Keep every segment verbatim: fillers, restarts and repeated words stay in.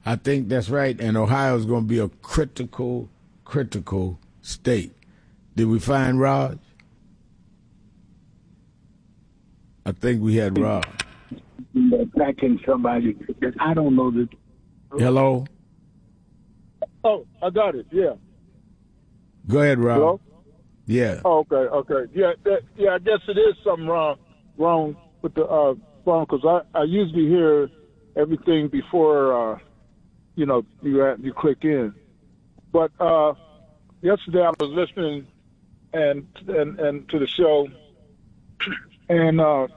I think that's right. And Ohio is going to be a critical, critical state. Did we find Raj? I think we had Raj. Attacking somebody that I don't know that. Hello? Oh, I got it. Yeah. Go ahead, Raj. Hello? Yeah. Oh, okay, okay. Yeah, that, yeah. I guess it is something wrong, wrong with the uh, phone because I, I usually hear everything before, uh, you know, you you click in. But uh, yesterday I was listening and and and to the show, and uh,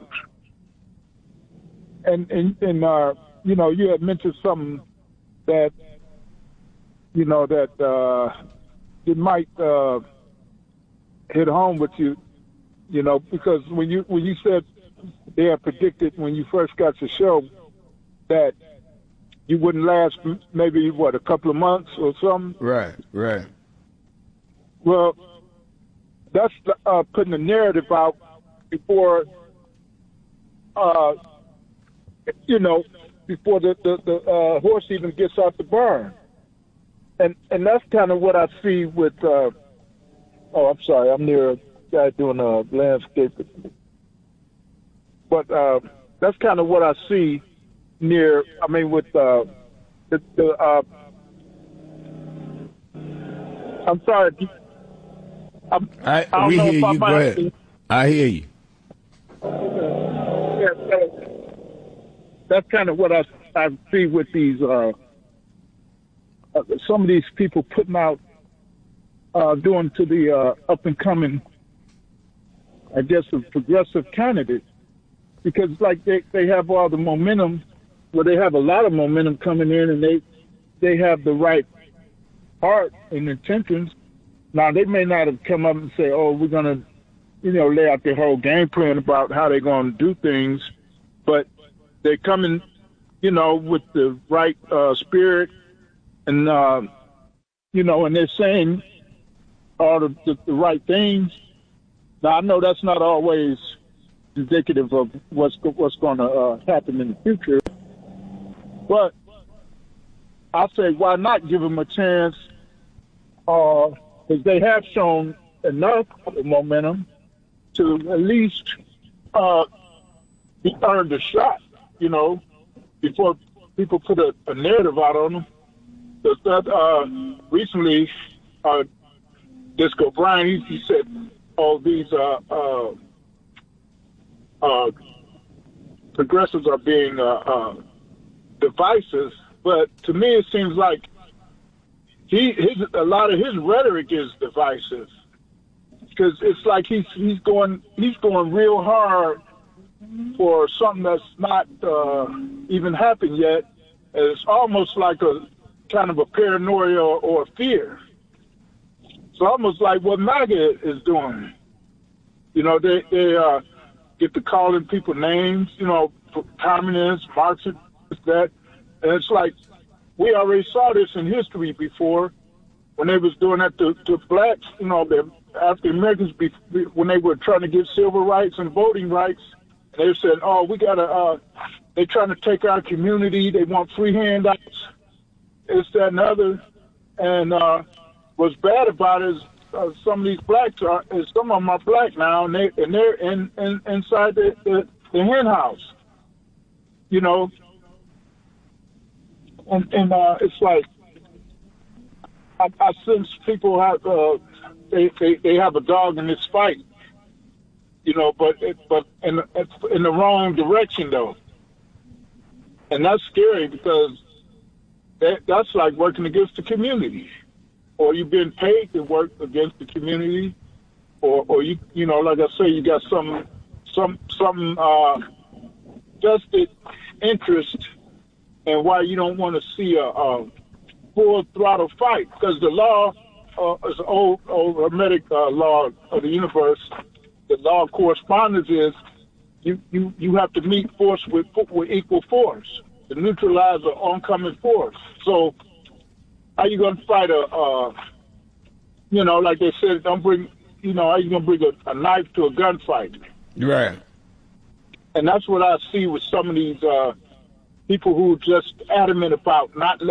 and and, and uh, you know, you had mentioned something that you know that uh, it might. Uh, hit home with you, you know, because when you when you said they had predicted when you first got the show that you wouldn't last maybe what a couple of months or something. Right, right. Well, that's uh, putting a narrative out before, uh, you know, before the the, the uh, horse even gets out the barn, and and that's kind of what I see with. Uh, Oh, I'm sorry. I'm near a guy doing a landscape. But uh, that's kind of what I see near, I mean, with uh, the, the uh, I'm sorry. I'm, I, I we don't know hear if I you. Go might ahead. be, I hear you. yeah, so that's kind of what I, I see with these, uh, uh, some of these people putting out Uh, doing to the uh, up-and-coming, I guess, the progressive candidates. Because, like, they, they have all the momentum, well, they have a lot of momentum coming in, and they they have the right heart and intentions. Now, they may not have come up and say, oh, we're going to, you know, lay out their whole game plan about how they're going to do things, but they're coming, you know, with the right uh, spirit, and, uh, you know, and they're saying, all the, the, the right things. Now, I know that's not always indicative of what's what's going to uh, happen in the future, but I say why not give them a chance? Because uh, they have shown enough momentum to at least uh, earn the shot, you know, before people put a, a narrative out on them. Because that uh, recently. Uh, Disco Brian, he, he said all these uh, uh, uh, progressives are being uh, uh, divisive, but to me it seems like he his a lot of his rhetoric is divisive because it's like he's he's going he's going real hard for something that's not uh, even happened yet. It's almost like a kind of a paranoia or, or fear. It's almost like what MAGA is doing. You know, they, they uh, get to calling people names, you know, communists, Marxists, that. And it's like, we already saw this in history before when they was doing that to, to blacks, you know, the African Americans, be, when they were trying to get civil rights and voting rights. They said, oh, we got to, uh, they're trying to take our community. They want free handouts, this, that, and other. And, uh, what's bad about it is uh, some of these blacks are, is some of them are black now, and they and they're in, in inside the, the the hen house, you know. And and uh, it's like I, I sense people have uh, they, they they have a dog in this fight, you know, but it, but in in the wrong direction though, and that's scary because that, that's like working against the community. Or you've been paid to work against the community, or, or you, you know, like I say, you got some, some, some uh, vested interest in why you don't want to see a, a full throttle fight. Because the law uh, is an old, old Hermetic uh, law of the universe. The law of correspondence is you, you, you have to meet force with with equal force to neutralize an oncoming force. So. How you gonna fight a, uh, you know, like they said, don't bring, you know, how you gonna bring a, a knife to a gunfight? Right. And that's what I see with some of these uh, people who are just adamant about not